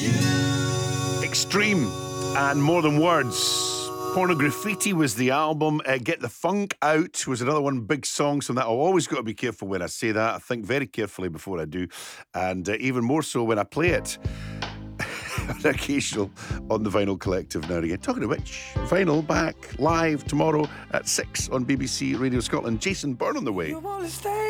Extreme and More Than Words. Pornograffiti was the album. Get the Funk Out was another one, big song. So that I've always got to be careful when I say that. I think very carefully before I do. And even more so when I play it. An occasional on the Vinyl Collective now and again. Talking of which, Vinyl back live tomorrow at 6 on BBC Radio Scotland. Jason Byrne on the way.